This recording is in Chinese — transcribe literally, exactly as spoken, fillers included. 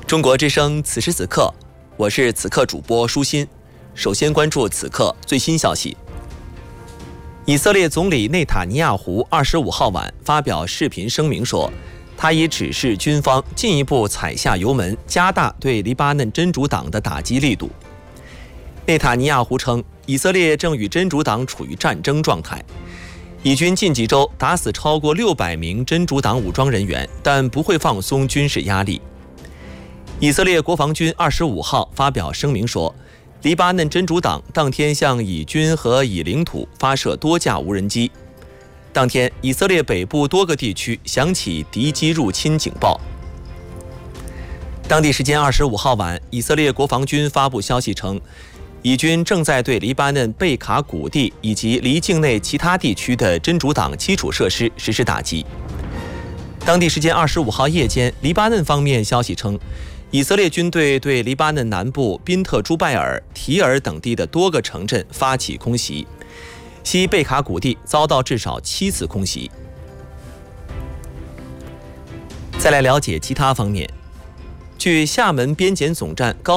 中国之声，此时此刻，我是此刻主播舒心。首先关注此刻最新消息。以色列总理内塔尼亚胡二十五号晚发表视频声明说，他已指示军方进一步踩下油门，加大对黎巴嫩真主党的打击力度。内塔尼亚胡称，以色列正与真主党处于战争状态。以军近几周打死超过六百名真主党武装人员，但不会放松军事压力。以色列国防军二十五号发表声明说，黎巴嫩真主党当天向以军和以领土发射多架无人机。当天，以色列北部多个地区响起敌机入侵警报。当地时间二十五号晚，以色列国防军发布消息称，以军正在对黎巴嫩贝卡谷地以及离境内其他地区的真主党基础设施实施打击。当地时间二十五号夜间，黎巴嫩方面消息称，以色列军队对黎巴嫩南部宾特朱拜尔、提尔等地的多个城镇发起空袭，西贝卡谷地遭到至少七次空袭。再来了解其他方面，据厦门边检总站高